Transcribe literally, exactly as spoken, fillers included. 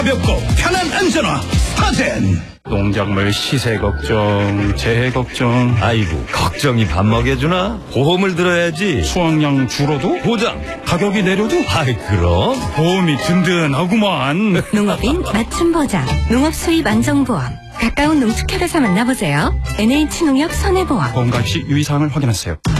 가볍고 편한 안전화 스타젠. 농작물 시세 걱정, 재해 걱정. 아이고, 걱정이 밥 먹여주나? 보험을 들어야지. 수확량 줄어도? 보장. 가격이 내려도? 아이, 그럼. 보험이 든든하구만. 농업인 맞춤 보장, 농업 수입 안정보험. 가까운 농축협에서 만나보세요. 엔에이치농협 손해보험. 보험 가입 시 유의사항을 확인하세요.